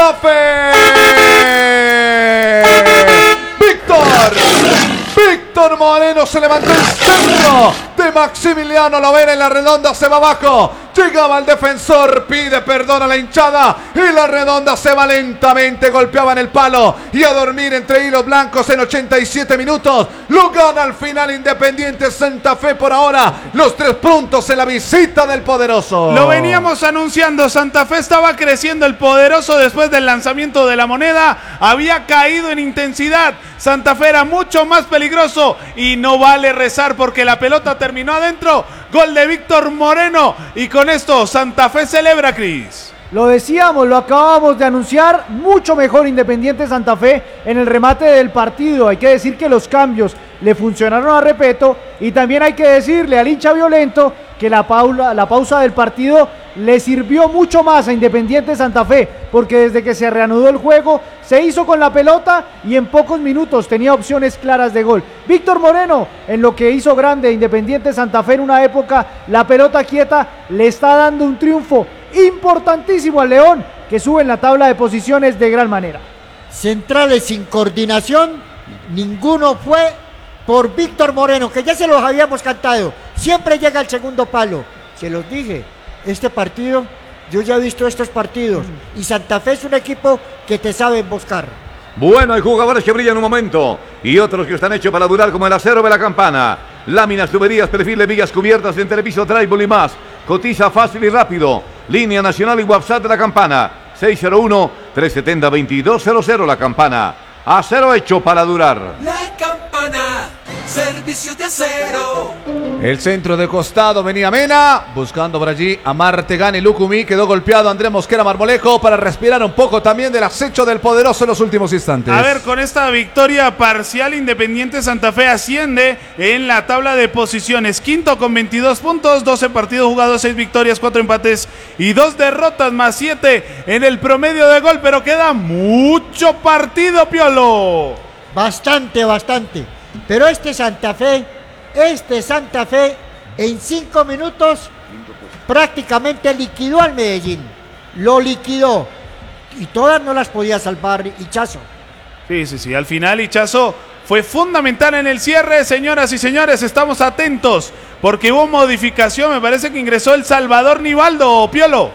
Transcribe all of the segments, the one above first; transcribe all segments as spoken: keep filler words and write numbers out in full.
Santa Fe. Víctor. Víctor Moreno se levantó el centro de Maximiliano Lovera en la redonda, se va abajo. Llegaba el defensor, pide perdón a la hinchada y la redonda se va lentamente, golpeaba en el palo y a dormir entre hilos blancos en ochenta y siete minutos. Lo gana al final Independiente Santa Fe por ahora. Los tres puntos en la visita del Poderoso. Lo veníamos anunciando, Santa Fe estaba creciendo, el Poderoso después del lanzamiento de la moneda había caído en intensidad. Santa Fe era mucho más peligroso y no vale rezar porque la pelota terminó adentro. Gol de Víctor Moreno y con esto Santa Fe celebra, Cris. Lo decíamos, lo acabamos de anunciar, mucho mejor Independiente Santa Fe en el remate del partido. Hay que decir que los cambios le funcionaron a Repeto y también hay que decirle al hincha violento que la, paula, la pausa del partido le sirvió mucho más a Independiente Santa Fe, porque desde que se reanudó el juego se hizo con la pelota y en pocos minutos tenía opciones claras de gol. Víctor Moreno, en lo que hizo grande Independiente Santa Fe en una época, la pelota quieta, le está dando un triunfo importantísimo al León, que sube en la tabla de posiciones de gran manera. Centrales sin coordinación, ninguno fue por Víctor Moreno, que ya se los habíamos cantado, siempre llega al segundo palo. Se los dije, este partido, yo ya he visto estos partidos, y Santa Fe es un equipo que te sabe buscar. Bueno, hay jugadores que brillan un momento y otros que están hechos para durar, como el acero de la campana. Láminas, tuberías, perfil de vigas cubiertas en telepiso, tribal y más. Cotiza fácil y rápido. Línea nacional y WhatsApp de la campana. seis cero uno, tres siete cero, dos dos cero cero la campana. Acero hecho para durar. La campana, servicios de acero. El centro de costado, venía Mena, buscando por allí a Martegani. Lucumí, quedó golpeado Andrés Mosquera Marmolejo para respirar un poco también del acecho del Poderoso en los últimos instantes. A ver, con esta victoria parcial, Independiente Santa Fe asciende en la tabla de posiciones. Quinto con veintidós puntos, doce partidos jugados, seis victorias, cuatro empates y dos derrotas, más siete en el promedio de gol, pero queda mucho partido, Piolo. Bastante, bastante. Pero este Santa Fe, este Santa Fe, en cinco minutos prácticamente liquidó al Medellín. Lo liquidó. Y todas no las podía salvar Hichazo. Sí, sí, sí. Al final Hichazo fue fundamental en el cierre. Señoras y señores, estamos atentos porque hubo modificación. Me parece que ingresó el Salvador Nivaldo, Piolo.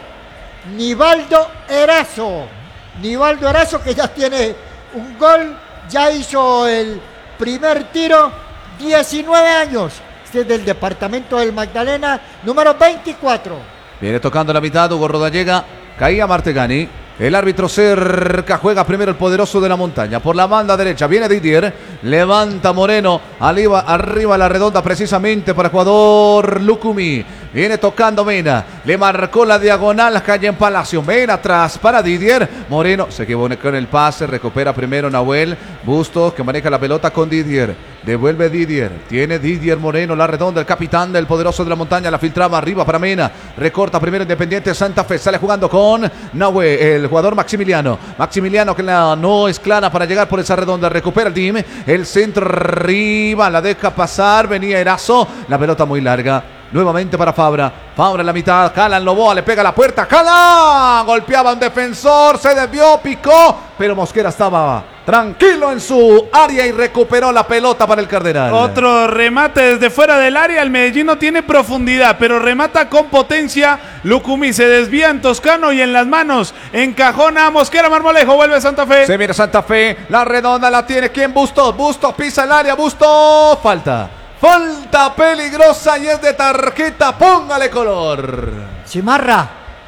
Nivaldo Erazo. Nivaldo Erazo, que ya tiene un gol, ya hizo el primer tiro, diecinueve años. Este es del departamento del Magdalena, número veinticuatro. Viene tocando la mitad, Hugo Rodallega, caía Martegani. El árbitro cerca, juega primero el Poderoso de la Montaña. Por la banda derecha viene Didier, levanta Moreno, arriba, arriba la redonda precisamente para el jugador Lucumí. Viene tocando Mena, le marcó la diagonal calle en Palacio. Mena atrás para Didier. Moreno se equivocó en el pase, recupera primero Nahuel Bustos, que maneja la pelota con Didier. Devuelve Didier, tiene Didier Moreno, la redonda, el capitán del Poderoso de la Montaña, la filtraba arriba para Mena. Recorta primero Independiente Santa Fe, sale jugando con Nahuel, el jugador Maximiliano. Maximiliano que la, no es clara para llegar por esa redonda, recupera el team. El centro arriba, la deja pasar, venía Erazo, la pelota muy larga. Nuevamente para Fabra, Fabra en la mitad, Calan Loboa, le pega a la puerta, Calan, golpeaba a un defensor, se desvió, picó, pero Mosquera estaba tranquilo en su área y recuperó la pelota para el Cardenal. Otro remate desde fuera del área, el Medellín no tiene profundidad, pero remata con potencia. Lucumí se desvía en Toscano y en las manos encajona a Mosquera Marmolejo, vuelve Santa Fe. Se viene Santa Fe, la redonda la tiene, ¿quién? Bustos, Bustos pisa el área, Bustos, falta. Falta peligrosa y es de tarjeta, póngale color. Cimarra,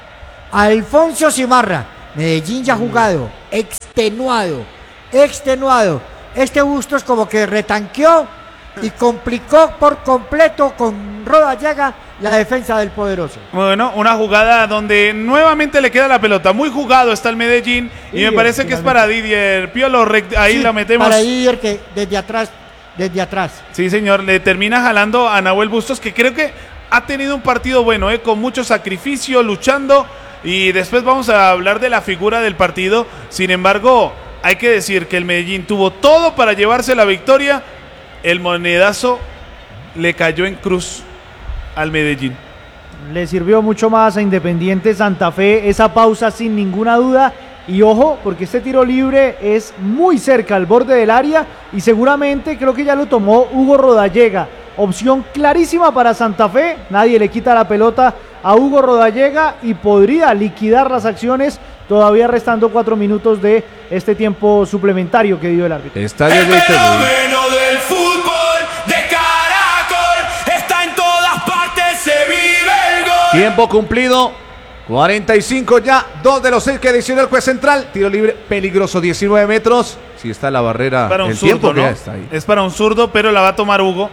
Alfonso Cimarra, Medellín ya jugado, extenuado, extenuado. Este Bustos como que retanqueó y complicó por completo con Rodallega la defensa del Poderoso. Bueno, una jugada donde nuevamente le queda la pelota. Muy jugado está el Medellín y Didier, me parece que es para Didier Piolo. Ahí sí, la metemos. Para Didier, que desde atrás, desde atrás. Sí, señor, le termina jalando a Nahuel Bustos, que creo que ha tenido un partido bueno, eh, con mucho sacrificio, luchando. Y después vamos a hablar de la figura del partido. Sin embargo, hay que decir que el Medellín tuvo todo para llevarse la victoria. El monedazo le cayó en cruz al Medellín. Le sirvió mucho más a Independiente Santa Fe esa pausa, sin ninguna duda, Y ojo, porque este tiro libre es muy cerca al borde del área y seguramente creo que ya lo tomó Hugo Rodallega. Opción clarísima para Santa Fe, nadie le quita la pelota a Hugo Rodallega y podría liquidar las acciones todavía restando cuatro minutos de este tiempo suplementario que dio el árbitro. Estadio El de Itagüí. fenómeno del fútbol de Caracol está en todas partes, se vive el gol. Tiempo cumplido, cuarenta y cinco ya, dos de los seis que adicionó el juez central. Tiro libre peligroso, diecinueve metros. Si está la barrera, Para un el tiempo zurdo, que ¿no? ya está ahí. Es para un zurdo, pero la va a tomar Hugo.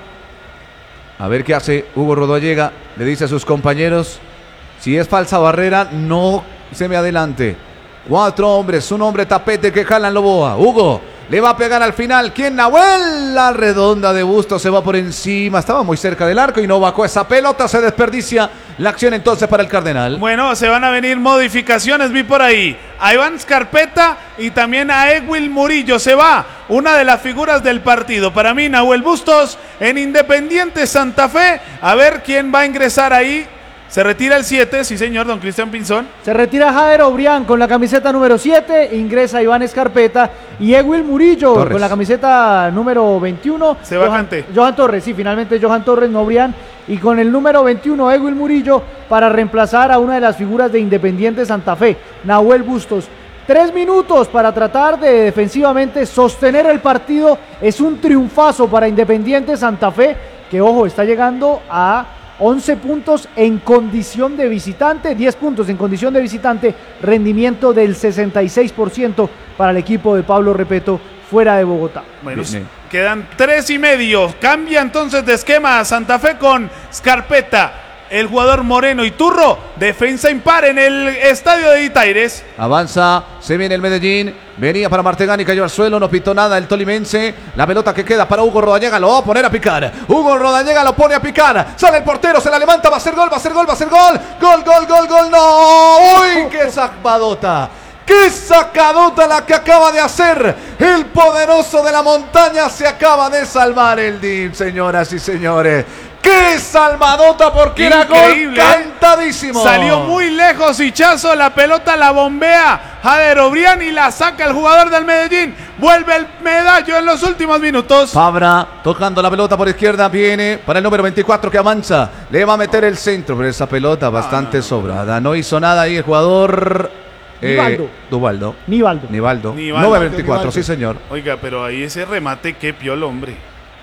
A ver qué hace Hugo Rodallega. Le dice a sus compañeros, si es falsa barrera, no se me adelante. Cuatro hombres, un hombre tapete que jalan Loboa. Hugo le va a pegar al final. ¿Quién? Nahuel. La redonda de Bustos se va por encima. Estaba muy cerca del arco y no bajó esa pelota. Se desperdicia la acción entonces para el Cardenal. Bueno, se van a venir modificaciones, vi por ahí. A Iván Scarpetta y también a Ewil Murillo. Se va una de las figuras del partido. Para mí, Nahuel Bustos en Independiente Santa Fe. A ver quién va a ingresar ahí. Se retira el siete, sí señor, don Cristian Pinzón. Se retira Jader Obrián con la camiseta número siete, ingresa Iván Escarpeta y Ewil Murillo Torres. con la camiseta número veintiuno. Se va Johan, Kanté. Johan Torres, sí, finalmente Johan Torres, no Obrián. Y con el número veintiuno, Ewil Murillo, para reemplazar a una de las figuras de Independiente Santa Fe, Nahuel Bustos. Tres minutos para tratar de defensivamente sostener el partido. Es un triunfazo para Independiente Santa Fe, que ojo, está llegando a once puntos en condición de visitante, diez puntos en condición de visitante, rendimiento del sesenta y seis por ciento para el equipo de Pablo Repeto fuera de Bogotá. Bueno, Bien. quedan tres y medio. Cambia entonces de esquema Santa Fe con Scarpetta, el jugador Moreno y Turro. Defensa impar en el estadio de Itaires. Avanza, se viene el Medellín. Venía para Martegani, cayó al suelo, no pitó nada el tolimense. La pelota que queda para Hugo Rodallega, lo va a poner a picar. Hugo Rodallega lo pone a picar. Sale el portero, se la levanta, va a ser gol, va a ser gol, va a ser gol. Gol, gol, gol, gol, no. ¡Uy, qué sacadota! ¡Qué sacadota la que acaba de hacer! El poderoso de la montaña se acaba de salvar el D I M, señoras y señores. ¡Qué salvadota! Porque era gol Increíble, ¿eh? cantadísimo. Salió muy lejos Hichazo, la pelota la bombea Jader Obrián y la saca el jugador del Medellín. Vuelve el medallo en los últimos minutos. Fabra tocando la pelota por izquierda, viene para el número veinticuatro que avanza. Le va a meter el centro, pero esa pelota bastante no, no, sobrada. No hizo nada ahí el jugador. Nivaldo. Duvaldo. Nivaldo. Nivaldo. Nivaldo. nueve veinticuatro, Nivaldo. sí señor. Oiga, pero ahí ese remate, qué piolo, hombre.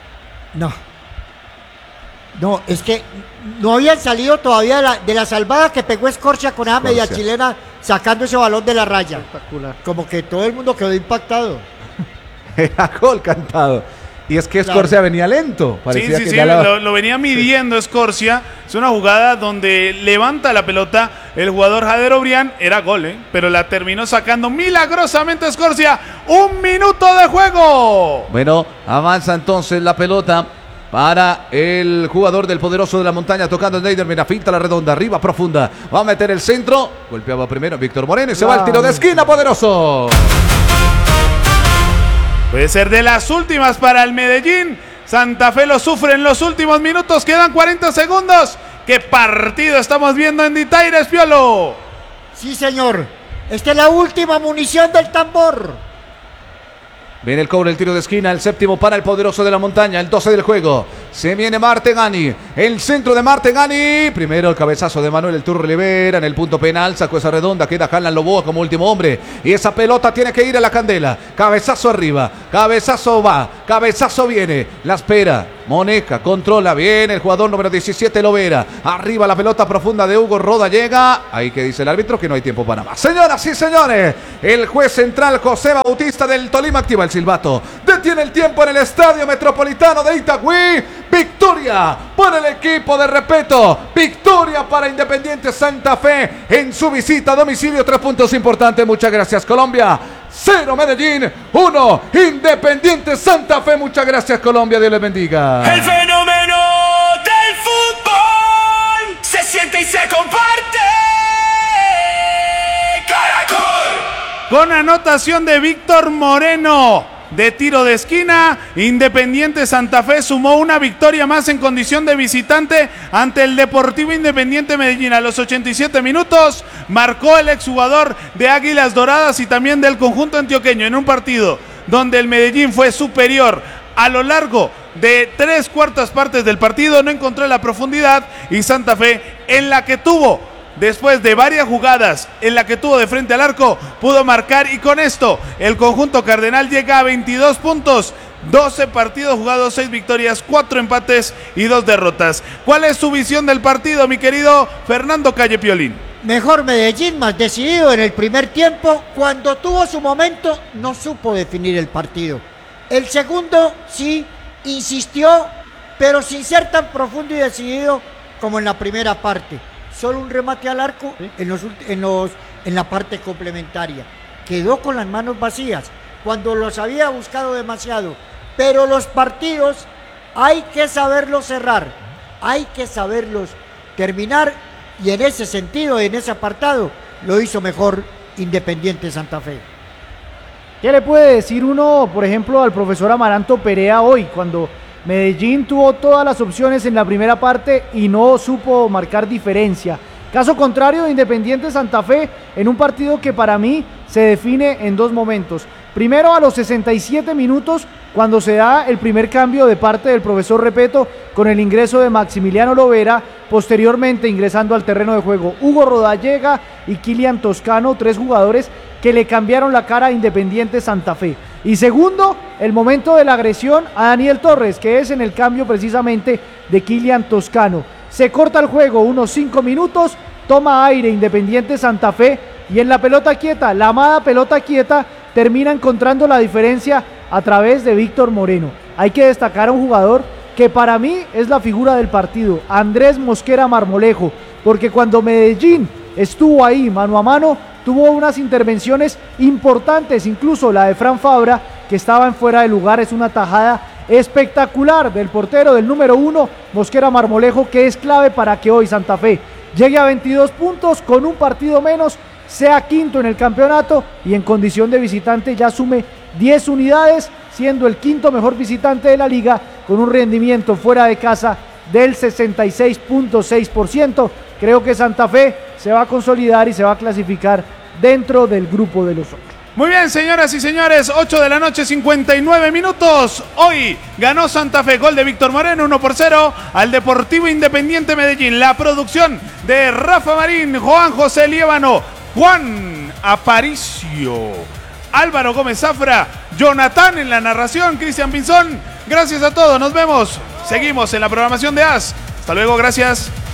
No. No, es que no habían salido todavía de la, de la salvada que pegó Escorcia con esa media Escorcia. chilena sacando ese balón de la raya. Espectacular. Como que todo el mundo quedó impactado. Era gol cantado. Y es que Claro. Escorcia venía lento. Sí, Parecía sí, que sí, ya la- lo, lo venía midiendo Escorcia. Es una jugada donde levanta la pelota el jugador Jader Obrián. Era gol, ¿eh? Pero la terminó sacando milagrosamente Escorcia. Un minuto de juego. Bueno, avanza entonces la pelota para el jugador del poderoso de la montaña tocando Neider. Mira, finta la redonda, arriba profunda. Va a meter el centro. Golpeaba primero Víctor Moreno y se va el tiro de esquina, poderoso. Puede ser de las últimas para el Medellín. Santa Fe lo sufre en los últimos minutos. Quedan cuarenta segundos. ¿Qué partido estamos viendo en Ditaires, Piolo? Sí, señor. Esta es la última munición del tambor. Viene el cobro, el tiro de esquina, el séptimo para el poderoso de la montaña, el doce del juego. Se viene Martegani, el centro de Martegani. Primero el cabezazo de Manuel el Turro Rivera en el punto penal, sacó esa redonda, queda Harlan Loboa como último hombre. Y esa pelota tiene que ir a la candela. Cabezazo arriba, cabezazo va, cabezazo viene, la espera. Moneca controla bien el jugador número diecisiete, Lovera. Arriba la pelota profunda de Hugo Rodallega. Ahí que dice el árbitro que no hay tiempo para más. Señoras y señores, el juez central José Bautista del Tolima activa el silbato. Detiene el tiempo en el Estadio Metropolitano de Itagüí. Victoria para el equipo de Repeto. Victoria para Independiente Santa Fe en su visita a domicilio. Tres puntos importantes. Muchas gracias, Colombia. Cero Medellín, uno Independiente Santa Fe. Muchas gracias, Colombia. Dios les bendiga. El fenómeno del fútbol se siente y se comparte. Caracol. Con anotación de Víctor Moreno. de tiro de esquina. Independiente Santa Fe sumó una victoria más en condición de visitante ante el Deportivo Independiente Medellín. A los ochenta y siete minutos marcó el exjugador de Águilas Doradas y también del conjunto antioqueño en un partido donde el Medellín fue superior a lo largo de tres cuartas partes del partido. No encontró la profundidad y Santa Fe, en la que tuvo después de varias jugadas en la que tuvo de frente al arco, pudo marcar, y con esto el conjunto cardenal llega a veintidós puntos, doce partidos jugados, seis victorias, cuatro empates y dos derrotas. ¿Cuál es su visión del partido, mi querido Fernando Calle Piolín? Mejor Medellín, más decidido en el primer tiempo. Cuando tuvo su momento, no supo definir el partido. El segundo, sí, insistió, pero sin ser tan profundo y decidido como en la primera parte. Solo un remate al arco ¿Sí? en, los, en, los, en la parte complementaria. Quedó con las manos vacías cuando los había buscado demasiado. Pero los partidos hay que saberlos cerrar, hay que saberlos terminar, y en ese sentido, en ese apartado, lo hizo mejor Independiente Santa Fe. ¿Qué le puede decir uno, por ejemplo, al profesor Amaranto Perea hoy, cuando Medellín tuvo todas las opciones en la primera parte y no supo marcar diferencia? Caso contrario de Independiente Santa Fe, en un partido que para mí se define en dos momentos. Primero, a los sesenta y siete minutos, cuando se da el primer cambio de parte del profesor Repeto con el ingreso de Maximiliano Lovera, posteriormente ingresando al terreno de juego Hugo Rodallega y Kilian Toscano, tres jugadores que le cambiaron la cara a Independiente Santa Fe. Y segundo, el momento de la agresión a Daniel Torres, que es en el cambio precisamente de Kilian Toscano. Se corta el juego unos cinco minutos, toma aire Independiente Santa Fe, y en la pelota quieta, la amada pelota quieta, termina encontrando la diferencia a través de Víctor Moreno. Hay que destacar a un jugador que para mí es la figura del partido, Andrés Mosquera Marmolejo, porque cuando Medellín estuvo ahí mano a mano, tuvo unas intervenciones importantes, incluso la de Fran Fabra, que estaba en fuera de lugar. Es una tajada espectacular del portero, del número uno, Mosquera Marmolejo, que es clave para que hoy Santa Fe llegue a veintidós puntos con un partido menos, sea quinto en el campeonato y en condición de visitante ya sume diez unidades, siendo el quinto mejor visitante de la liga con un rendimiento fuera de casa del sesenta y seis punto seis por ciento. Creo que Santa Fe se va a consolidar y se va a clasificar dentro del grupo de los ocho. Muy bien, señoras y señores, ocho de la noche, cincuenta y nueve minutos. Hoy ganó Santa Fe, gol de Víctor Moreno, uno por cero al Deportivo Independiente Medellín. La producción de Rafa Marín, Juan José Liébano, Juan Aparicio, Álvaro Gómez Zafra, Jonathan en la narración, Cristian Pinzón. Gracias a todos, nos vemos. Seguimos en la programación de A S. Hasta luego, gracias.